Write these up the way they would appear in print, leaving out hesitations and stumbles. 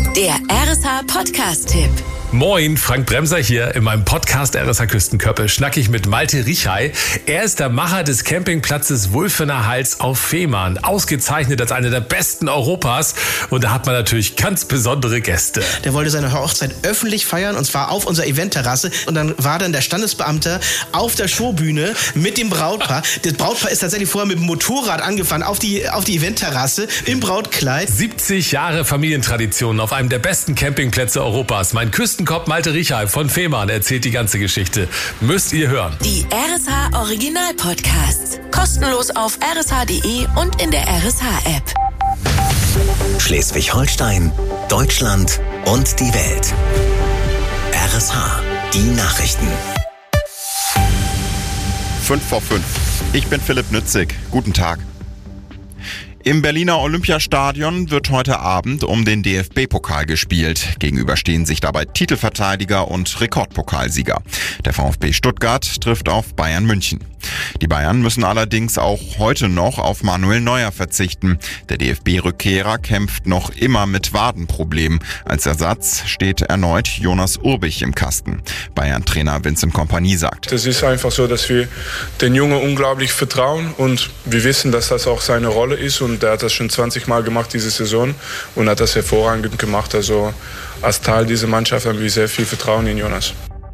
Der RSH Podcast-Tipp. Moin, Frank Bremser hier. In meinem Podcast RSH Küstenkörper schnacke ich mit Malte Richay. Er ist der Macher des Campingplatzes Wulfener Hals auf Fehmarn. Ausgezeichnet als einer der besten Europas. Und da hat man natürlich ganz besondere Gäste. Der wollte seine Hochzeit öffentlich feiern, und zwar auf unserer Eventterrasse. Und dann war dann der Standesbeamte auf der Showbühne mit dem Brautpaar. Das Brautpaar ist tatsächlich vorher mit dem Motorrad angefahren auf die Eventterrasse im Brautkleid. 70 Jahre Familientradition auf einem der besten Campingplätze Europas. Mein Küstenkopf Malte Richay von Fehmarn erzählt die ganze Geschichte. Müsst ihr hören. Die RSH Original Podcasts. Kostenlos auf rsh.de und in der RSH-App. Schleswig-Holstein, Deutschland und die Welt. RSH, die Nachrichten. 5:05. Ich bin Philipp Nützig. Guten Tag. Im Berliner Olympiastadion wird heute Abend um den DFB-Pokal gespielt. Gegenüber stehen sich dabei Titelverteidiger und Rekordpokalsieger. Der VfB Stuttgart trifft auf Bayern München. Die Bayern müssen allerdings auch heute noch auf Manuel Neuer verzichten. Der DFB-Rückkehrer kämpft noch immer mit Wadenproblemen. Als Ersatz steht erneut Jonas Urbich im Kasten. Bayern-Trainer Vincent Kompany sagt: Es ist einfach so, dass wir den Jungen unglaublich vertrauen und wir wissen, dass das auch seine Rolle ist. Und er hat das schon 20 Mal gemacht diese Saison und hat das hervorragend gemacht. Also als Teil dieser Mannschaft haben wir sehr viel Vertrauen in Jonas.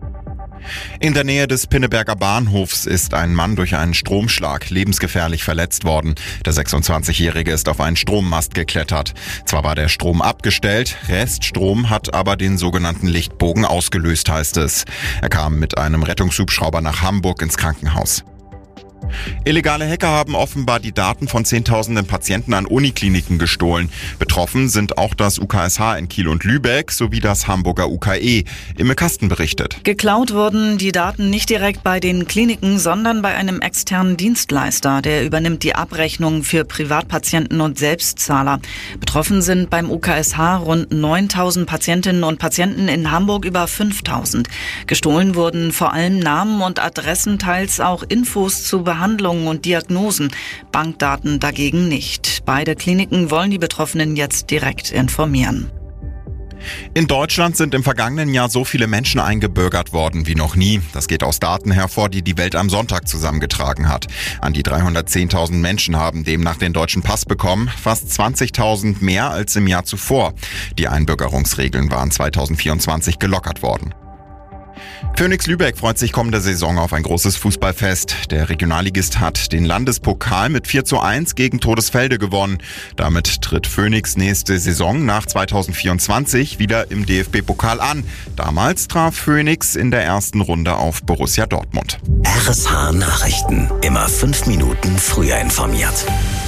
In der Nähe des Pinneberger Bahnhofs ist ein Mann durch einen Stromschlag lebensgefährlich verletzt worden. Der 26-Jährige ist auf einen Strommast geklettert. Zwar war der Strom abgestellt, Reststrom hat aber den sogenannten Lichtbogen ausgelöst, heißt es. Er kam mit einem Rettungshubschrauber nach Hamburg ins Krankenhaus. Illegale Hacker haben offenbar die Daten von Zehntausenden Patienten an Unikliniken gestohlen. Betroffen sind auch das UKSH in Kiel und Lübeck sowie das Hamburger UKE. Imme Kasten berichtet. Geklaut wurden die Daten nicht direkt bei den Kliniken, sondern bei einem externen Dienstleister. Der übernimmt die Abrechnung für Privatpatienten und Selbstzahler. Betroffen sind beim UKSH rund 9.000 Patientinnen und Patienten, in Hamburg über 5.000. Gestohlen wurden vor allem Namen und Adressen, teils auch Infos zu Behandlungen und Diagnosen, Bankdaten dagegen nicht. Beide Kliniken wollen die Betroffenen jetzt direkt informieren. In Deutschland sind im vergangenen Jahr so viele Menschen eingebürgert worden wie noch nie. Das geht aus Daten hervor, die die Welt am Sonntag zusammengetragen hat. An die 310.000 Menschen haben demnach den deutschen Pass bekommen, fast 20.000 mehr als im Jahr zuvor. Die Einbürgerungsregeln waren 2024 gelockert worden. Phoenix Lübeck freut sich kommende Saison auf ein großes Fußballfest. Der Regionalligist hat den Landespokal mit 4:1 gegen Todesfelde gewonnen. Damit tritt Phoenix nächste Saison nach 2024 wieder im DFB-Pokal an. Damals traf Phoenix in der ersten Runde auf Borussia Dortmund. RSH Nachrichten. Immer 5 Minuten früher informiert.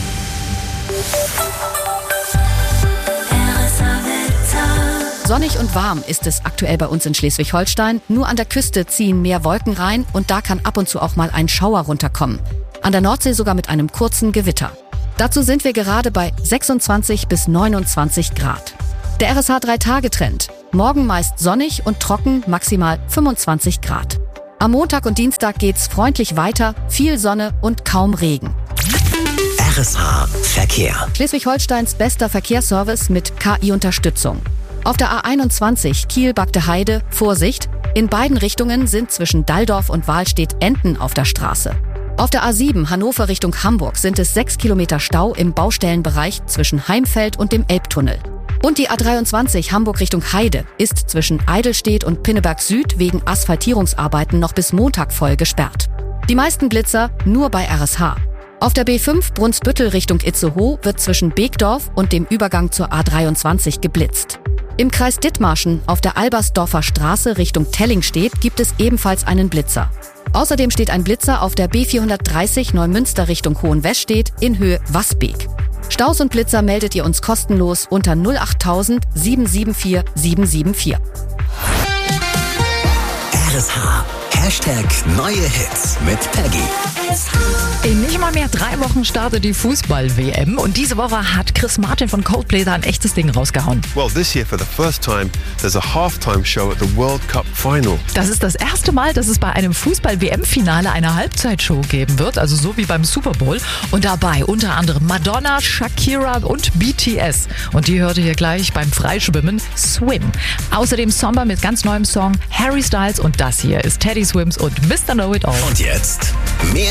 Sonnig und warm ist es aktuell bei uns in Schleswig-Holstein. Nur an der Küste ziehen mehr Wolken rein und da kann ab und zu auch mal ein Schauer runterkommen. An der Nordsee sogar mit einem kurzen Gewitter. Dazu sind wir gerade bei 26 bis 29 Grad. Der RSH 3-Tage-Trend. Morgen meist sonnig und trocken, maximal 25 Grad. Am Montag und Dienstag geht's freundlich weiter, viel Sonne und kaum Regen. RSH Verkehr. Schleswig-Holsteins bester Verkehrsservice mit KI-Unterstützung. Auf der A21 Kiel-Bagde-Heide, Vorsicht, in beiden Richtungen sind zwischen Dalldorf und Wahlstedt Enten auf der Straße. Auf der A7 Hannover Richtung Hamburg sind es 6 Kilometer Stau im Baustellenbereich zwischen Heimfeld und dem Elbtunnel. Und die A23 Hamburg Richtung Heide ist zwischen Eidelstedt und Pinneberg Süd wegen Asphaltierungsarbeiten noch bis Montag voll gesperrt. Die meisten Blitzer nur bei RSH. Auf der B5 Brunsbüttel Richtung Itzehoe wird zwischen Beekdorf und dem Übergang zur A23 geblitzt. Im Kreis Dithmarschen auf der Albersdorfer Straße Richtung Tellingstedt gibt es ebenfalls einen Blitzer. Außerdem steht ein Blitzer auf der B430 Neumünster Richtung Hohenwestedt in Höhe Wasbeek. Staus und Blitzer meldet ihr uns kostenlos unter 08000 774 774. RSH #neue Hits mit Peggy. In nicht mal mehr 3 Wochen startet die Fußball-WM und diese Woche hat Chris Martin von Coldplay da ein echtes Ding rausgehauen. Well, this year for the first time, there's a halftime show at the World Cup final. Das ist das erste Mal, dass es bei einem Fußball-WM-Finale eine Halbzeitshow geben wird, also so wie beim Super Bowl. Und dabei unter anderem Madonna, Shakira und BTS. Und die hört ihr hier gleich beim Freischwimmen Swim. Außerdem Sommer mit ganz neuem Song, Harry Styles und das hier ist Teddy Swims und Mr. Know It All. Und jetzt mehr